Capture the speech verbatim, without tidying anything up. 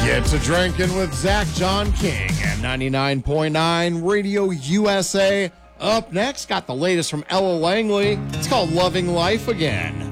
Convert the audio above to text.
Get to drinking with Zach John King at ninety-nine point nine Radio U S A. Up next, got the latest from Ella Langley. It's called Loving Life Again.